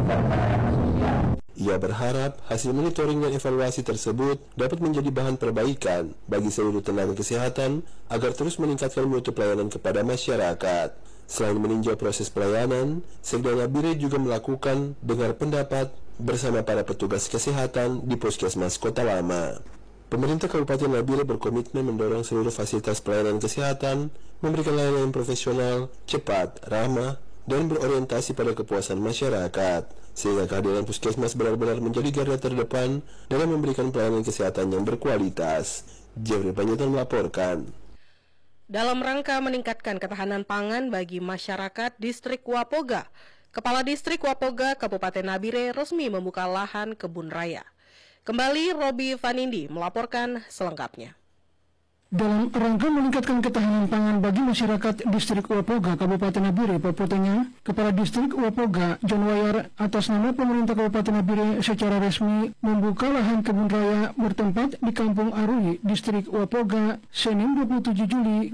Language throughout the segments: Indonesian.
Ia berharap hasil monitoring dan evaluasi tersebut dapat menjadi bahan perbaikan bagi seluruh tenaga kesehatan agar terus meningkatkan mutu pelayanan kepada masyarakat. Selain meninjau proses pelayanan, Sekda Nabire juga melakukan dengar pendapat bersama para petugas kesehatan di Puskesmas Kota Lama. Pemerintah Kabupaten Nabire berkomitmen mendorong seluruh fasilitas pelayanan kesehatan memberikan layanan profesional, cepat, ramah, dan berorientasi pada kepuasan masyarakat, sehingga kehadiran puskesmas benar-benar menjadi garda terdepan dalam memberikan pelayanan kesehatan yang berkualitas. Jeffrey Panjaitan melaporkan. Dalam rangka meningkatkan ketahanan pangan bagi masyarakat Distrik Wapoga, Kepala Distrik Wapoga Kabupaten Nabire resmi membuka lahan kebun raya. Kembali Robi Vanindi melaporkan selengkapnya. Dalam rangka meningkatkan ketahanan pangan bagi masyarakat Distrik Wapoga Kabupaten Nabire, Papotenya, Kepala Distrik Wapoga John Wayar atas nama pemerintah Kabupaten Nabire secara resmi membuka lahan kebun raya bertempat di Kampung Arui, Distrik Wapoga, Senin 27 Juli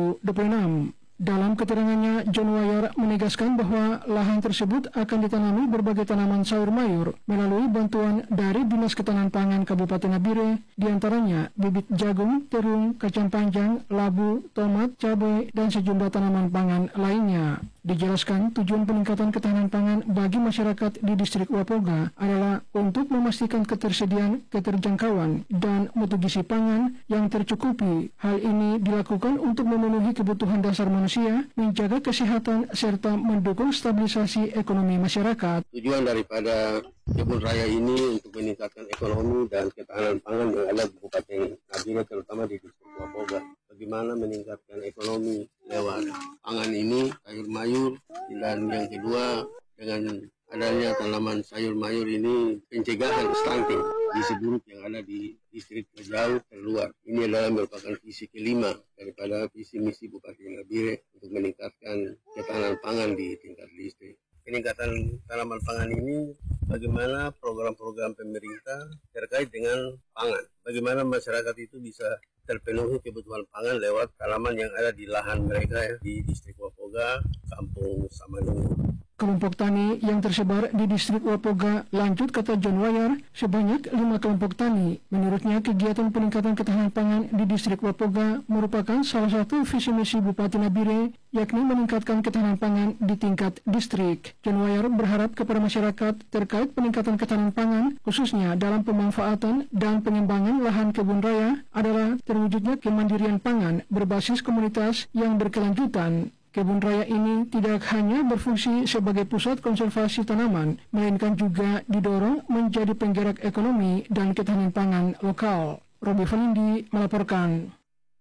2026. Dalam keterangannya, John Wayar menegaskan bahwa lahan tersebut akan ditanami berbagai tanaman sayur mayur melalui bantuan dari Dinas Ketahanan Pangan Kabupaten Nabire, diantaranya bibit jagung, terung, kacang panjang, labu, tomat, cabai, dan sejumlah tanaman pangan lainnya. Dijelaskan tujuan peningkatan ketahanan pangan bagi masyarakat di Distrik Wapoga adalah untuk memastikan ketersediaan, keterjangkauan, dan mutu gizi pangan yang tercukupi. Hal ini dilakukan untuk memenuhi kebutuhan dasar manusia, menjaga kesehatan, serta mendukung stabilisasi ekonomi masyarakat. Tujuan daripada kebun raya ini untuk meningkatkan ekonomi dan ketahanan pangan yang ada di Kabupaten Nabire, terutama di Distrik Wapoga. Bagaimana meningkatkan ekonomi lewat pangan ini, sayur mayur, dan yang kedua dengan adanya tanaman sayur mayur ini pencegahan stunting gizi buruk yang ada di distrik jauh terluar. Ini adalah merupakan visi kelima daripada visi misi Bupati Nabire untuk meningkatkan ketahanan pangan di tingkat distrik. Peningkatan tanaman pangan ini bagaimana program-program pemerintah terkait dengan pangan. Bagaimana masyarakat itu bisa terpenuhi kebutuhan pangan lewat tanaman yang ada di lahan mereka ya, di Distrik Wapoga, Kampung Samanungu. Kelompok tani yang tersebar di Distrik Wapoga, lanjut kata John Wayar, sebanyak 5 kelompok tani. Menurutnya, kegiatan peningkatan ketahanan pangan di Distrik Wapoga merupakan salah satu visi misi Bupati Nabire, yakni meningkatkan ketahanan pangan di tingkat distrik. John Wayar berharap kepada masyarakat terkait peningkatan ketahanan pangan, khususnya dalam pemanfaatan dan pengembangan lahan kebun raya, adalah terwujudnya kemandirian pangan berbasis komunitas yang berkelanjutan. Kebun raya ini tidak hanya berfungsi sebagai pusat konservasi tanaman, melainkan juga didorong menjadi penggerak ekonomi dan ketahanan pangan lokal. Robi Vanindi melaporkan.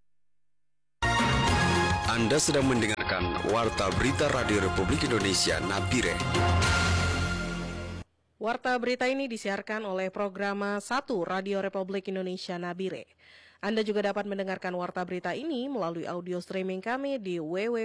Anda sedang mendengarkan Warta Berita Radio Republik Indonesia Nabire. Warta berita ini disiarkan oleh Programa 1 Radio Republik Indonesia Nabire. Anda juga dapat mendengarkan warta berita ini melalui audio streaming kami di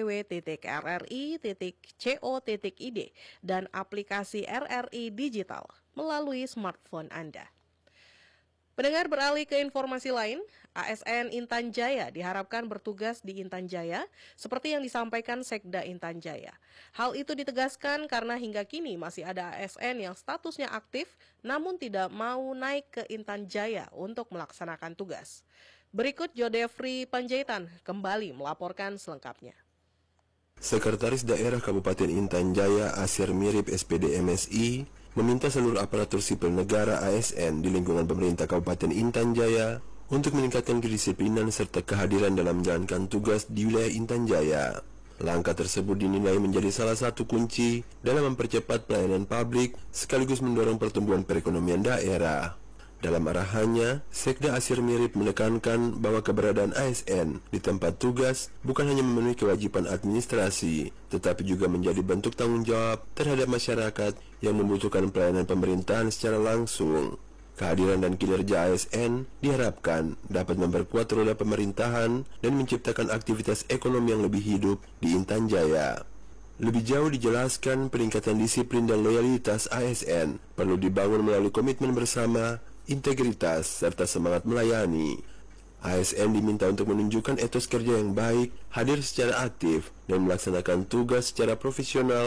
www.rri.co.id dan aplikasi RRI Digital melalui smartphone Anda. Pendengar, beralih ke informasi lain, ASN Intan Jaya diharapkan bertugas di Intan Jaya seperti yang disampaikan Sekda Intan Jaya. Hal itu ditegaskan karena hingga kini masih ada ASN yang statusnya aktif namun tidak mau naik ke Intan Jaya untuk melaksanakan tugas. Berikut Jodefri Panjaitan kembali melaporkan selengkapnya. Sekretaris Daerah Kabupaten Intan Jaya Asir Mirip SPD MSI meminta seluruh aparatur sipil negara ASN di lingkungan pemerintah Kabupaten Intan Jaya untuk meningkatkan kedisiplinan serta kehadiran dalam menjalankan tugas di wilayah Intan Jaya. Langkah tersebut dinilai menjadi salah satu kunci dalam mempercepat pelayanan publik sekaligus mendorong pertumbuhan perekonomian daerah. Dalam arahannya, Sekda Asir Mirip menekankan bahwa keberadaan ASN di tempat tugas bukan hanya memenuhi kewajiban administrasi, tetapi juga menjadi bentuk tanggung jawab terhadap masyarakat yang membutuhkan pelayanan pemerintahan secara langsung. Kehadiran dan kinerja ASN diharapkan dapat memperkuat roda pemerintahan dan menciptakan aktivitas ekonomi yang lebih hidup di Intan Jaya. Lebih jauh dijelaskan peningkatan disiplin dan loyalitas ASN perlu dibangun melalui komitmen bersama, integritas, serta semangat melayani. ASN diminta untuk menunjukkan etos kerja yang baik, hadir secara aktif, dan melaksanakan tugas secara profesional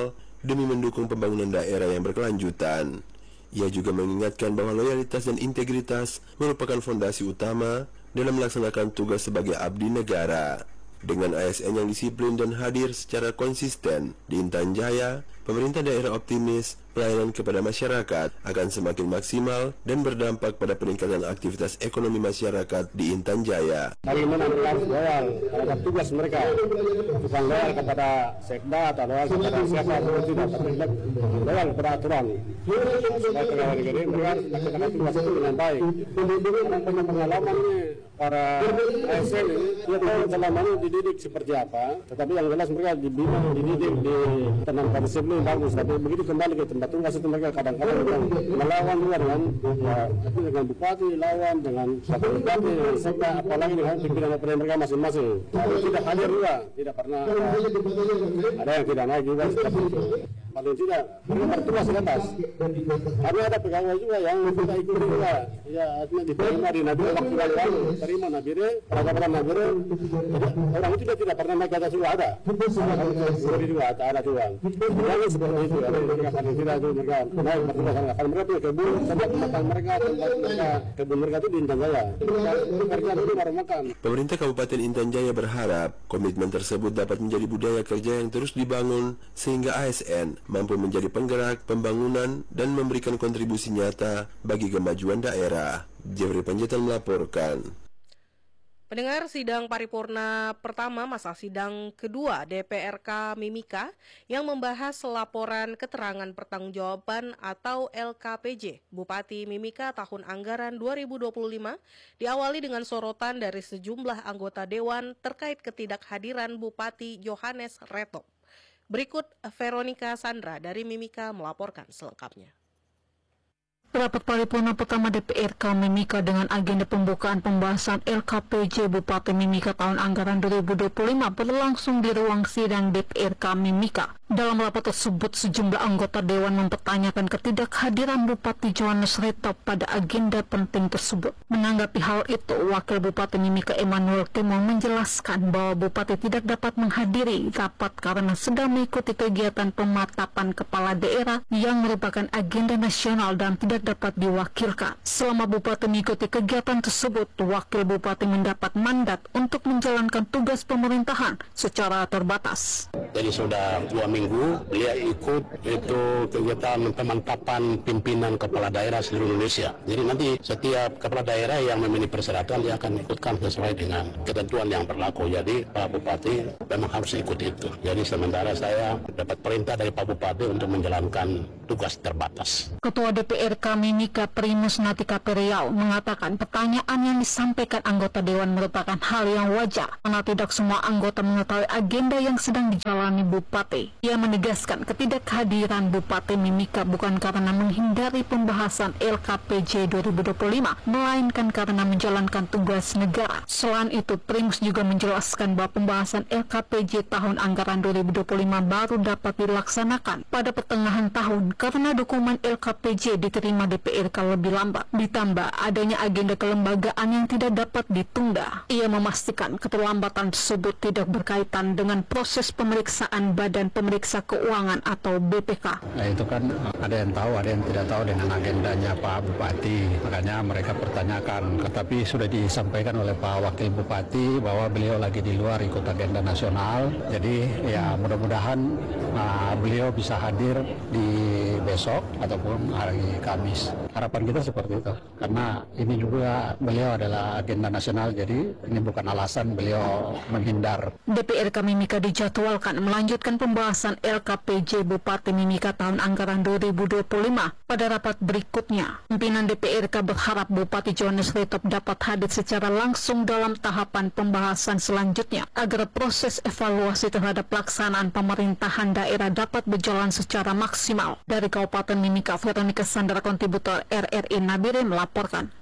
demi mendukung pembangunan daerah yang berkelanjutan. Ia juga mengingatkan bahwa loyalitas dan integritas merupakan fondasi utama dalam melaksanakan tugas sebagai abdi negara. Dengan ASN yang disiplin dan hadir secara konsisten di Intan Jaya, pemerintah daerah optimis pelayanan kepada masyarakat akan semakin maksimal dan berdampak pada peningkatan aktivitas ekonomi masyarakat di Intan Jaya. Bagaimana mereka harus loyal terhadap tugas mereka, bukan loyal kepada sekda atau loyal kepada siapa pun tidak, tapi loyal kepada aturan. Supaya pegawai negeri mereka harus melaksanakan tugas itu dengan baik. Dengan pengalaman para ASN ini, dia tahu selama ini dididik seperti apa, tetapi yang jelas mereka dibina, dididik di tanam disiplin bagus, tapi begitu kembali ke tempat tugas itu mereka kadang-kadang melawan juga dengan bupati, lawan dengan satu bupati, dengan sekda, apalagi dengan pimpinan mereka masing-masing. Tidak hadir juga, tidak pernah ada yang tidak naik juga, tapi paling tidak mereka bertugas di atas. Karena ada pegawai juga yang kita ikuti juga, ya diterima di Nabire, waktu yang terima Nabire, peradaban Nabire, orang itu tidak pernah naik ke atas juga ada. Jadi juga ada juga. Jangan seperti itu, mereka paling tidak itu mereka naik bertugas karena mereka punya kebun, sebab makan mereka kebun mereka itu di Intan Jaya. Kerja itu baru makan. Pemerintah Kabupaten Intan Jaya berharap komitmen tersebut dapat menjadi budaya kerja yang terus dibangun sehingga ASN mampu menjadi penggerak pembangunan dan memberikan kontribusi nyata bagi kemajuan daerah. Jeffrey Panjaitan melaporkan. Pendengar, sidang paripurna pertama masa sidang kedua DPRK Mimika yang membahas laporan keterangan pertanggungjawaban atau LKPJ Bupati Mimika tahun anggaran 2025 diawali dengan sorotan dari sejumlah anggota dewan terkait ketidakhadiran Bupati Johannes Retop. Berikut Veronica Sandra dari Mimika melaporkan selengkapnya. Rapat paripurna pertama DPRK Mimika dengan agenda pembukaan pembahasan LKPJ Bupati Mimika tahun anggaran 2025 berlangsung di ruang sidang DPRK Mimika. Dalam rapat tersebut, sejumlah anggota dewan mempertanyakan ketidakhadiran Bupati Johannes Retop pada agenda penting tersebut. Menanggapi hal itu, Wakil Bupati Mimika Emmanuel Kemo menjelaskan bahwa Bupati tidak dapat menghadiri rapat karena sedang mengikuti kegiatan pematapan kepala daerah yang merupakan agenda nasional dan tidak dapat diwakilkan. Selama Bupati mengikuti kegiatan tersebut, Wakil Bupati mendapat mandat untuk menjalankan tugas pemerintahan secara terbatas. Jadi sudah 2 minggu beliau ikut itu kegiatan pemantapan pimpinan kepala daerah seluruh Indonesia. Jadi nanti setiap kepala daerah yang memenuhi persyaratan dia akan ikutkan sesuai dengan ketentuan yang berlaku. Jadi Pak Bupati memang harus ikut itu. Jadi sementara saya dapat perintah dari Pak Bupati untuk menjalankan tugas terbatas. Ketua DPRK Mimika Primus Natika Periau mengatakan pertanyaan yang disampaikan anggota dewan merupakan hal yang wajar karena tidak semua anggota mengetahui agenda yang sedang dijalani Bupati. Ia menegaskan ketidakhadiran Bupati Mimika bukan karena menghindari pembahasan LKPJ 2025, melainkan karena menjalankan tugas negara. Selain itu, Primus juga menjelaskan bahwa pembahasan LKPJ tahun anggaran 2025 baru dapat dilaksanakan pada pertengahan tahun karena dokumen LKPJ diterima DPRK lebih lambat. Ditambah adanya agenda kelembagaan yang tidak dapat ditunda. Ia memastikan keterlambatan tersebut tidak berkaitan dengan proses pemeriksaan Badan Pemeriksa Keuangan atau BPK. Nah, itu kan ada yang tahu, ada yang tidak tahu dengan agendanya Pak Bupati. Makanya mereka pertanyakan. Tetapi sudah disampaikan oleh Pak Wakil Bupati bahwa beliau lagi di luar ikut agenda nasional. Jadi ya mudah-mudahan beliau bisa hadir di besok ataupun hari Kamis. Harapan kita seperti itu. Karena ini juga beliau adalah agenda nasional, jadi ini bukan alasan beliau menghindar. DPRK Mimika dijadwalkan melanjutkan pembahasan LKPJ Bupati Mimika tahun anggaran 2025 pada rapat berikutnya. Pimpinan DPRK berharap Bupati Johannes Retop dapat hadir secara langsung dalam tahapan pembahasan selanjutnya agar proses evaluasi terhadap pelaksanaan pemerintahan daerah dapat berjalan secara maksimal. Dari Kabupaten Mimika, Veronica Sandra, kontributor RRI Nabire melaporkan.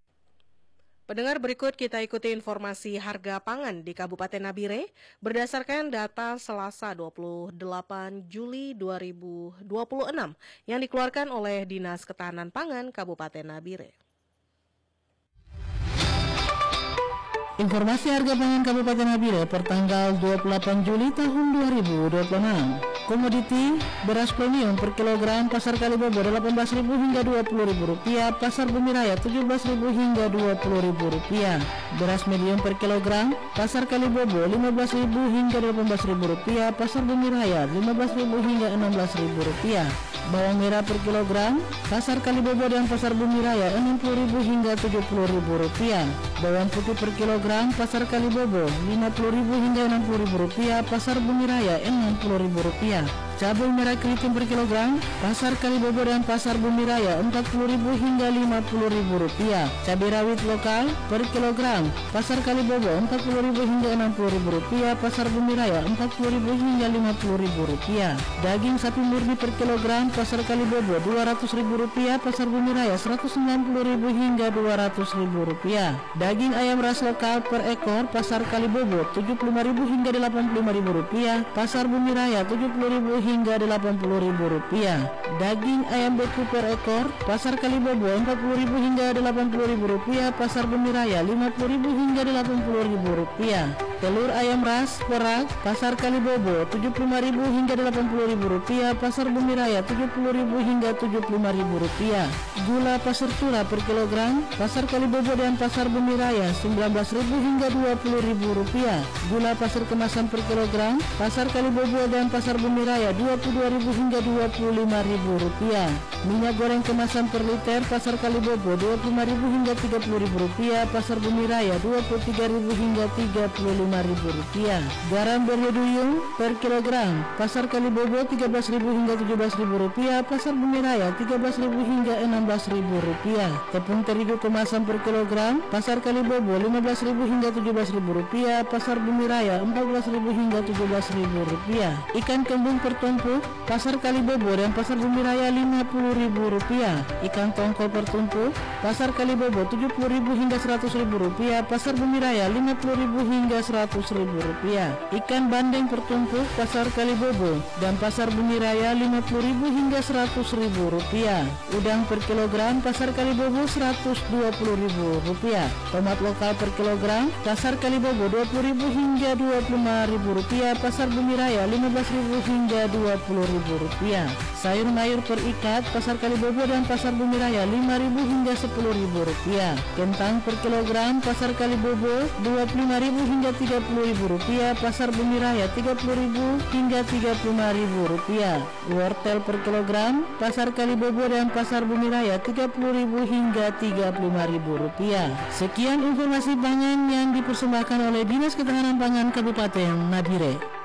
Pendengar, berikut kita ikuti informasi harga pangan di Kabupaten Nabire berdasarkan data Selasa 28 Juli 2026 yang dikeluarkan oleh Dinas Ketahanan Pangan Kabupaten Nabire. Informasi harga pangan Kabupaten Nabire per tanggal 28 Juli tahun 2026. Komoditi beras premium per kilogram pasar Kalibobo 18.000 hingga 20.000 rupiah, pasar Bumi Raya 17.000 hingga 20.000 rupiah. Beras medium per kilogram pasar Kalibobo 15.000 hingga 18.000 rupiah, pasar Bumi Raya 15.000 hingga 16.000 rupiah. Bawang merah per kilogram pasar Kalibobo dan pasar Bumi Raya 60.000 hingga 70.000 rupiah. Bawang putih per kilogram pasar Kalibobo 50.000 hingga 60.000 rupiah, pasar Bumi Raya 60.000 rupiah. Cabai merah keriting per kilogram pasar Kalibobo dan pasar Bumi Raya 40.000 hingga 50.000 rupiah. Cabai rawit lokal per kilogram pasar Kalibobo 40.000 hingga 60.000 rupiah, pasar Bumi Raya 40.000 hingga 50.000 rupiah. Daging sapi murni per kilogram pasar Kalibobo 200.000 rupiah, pasar Bumi Raya 190.000 hingga 200.000 rupiah. Daging ayam ras lokal per ekor pasar Kalibobo 75.000 hingga 85.000 rupiah, pasar Bumi Raya 70.000 hingga 80.000 rupiah. Daging ayam beku per ekor pasar Kalibobo 40.000 hingga 80.000 rupiah, pasar Bumi Raya 50.000 hingga 80.000 rupiah. Telur ayam ras perak pasar Kalibobo 75.000 hingga 80.000 rupiah, pasar Bumi Raya 70.000 hingga 75.000 rupiah. Gula pasir tura per kilogram pasar Kalibobo dan pasar Bumi Raya 19.000 hingga 20.000 rupiah. Gula pasir kemasan per kilogram pasar Kalibobo dan pasar Bumi Raya 22.000 hingga 25.000 rupiah. Minyak goreng kemasan per liter pasar Kalibobo 25.000 hingga 30.000 rupiah, pasar Bumi Raya 23.000 hingga 35.000 rupiah. Garam berduyung per kilogram pasar Kalibobo 13.000 hingga 17.000 rupiah, pasar Bumi Raya 13.000 hingga 16.000 rupiah. Tepung terigu kemasan per kilogram pasar Kalibobo 15.000 hingga 17.000 rupiah, pasar Bumi Raya 14.000 hingga 17.000 rupiah. Ikan kembung per tumpuk pasar Kalibobo dan pasar Bumi Raya 50.000 rupiah. Ikan tongkol per tumpuk pasar Kalibobo 70.000 hingga 100.000 rupiah, pasar Bumi Raya 50.000 hingga 100.000 rupiah. Ikan bandeng per tumpuk pasar Kalibobo dan pasar Bumi Raya 50.000 hingga 100.000 rupiah. Udang per kilogram pasar Kalibobo 120.000 rupiah. Tomat lokal per kilogram pasar Kalibobo 20.000 hingga 25.000 rupiah, pasar Bumi Raya 15.000 hingga 20.000 rupiah. Sayur mayur per ikat pasar Kalibobo dan pasar Bumi Raya 5.000 hingga 10.000 rupiah. Kentang per kilogram pasar Kalibobo 25.000 hingga 30.000 rupiah, pasar Bumi Raya 30.000 hingga 35.000 rupiah. Wortel per kilogram pasar Kalibobo dan pasar Bumi Raya 30.000 hingga 35.000 rupiah. Sekian informasi pangan yang dipersembahkan oleh Dinas Ketahanan Pangan Kabupaten Nabire.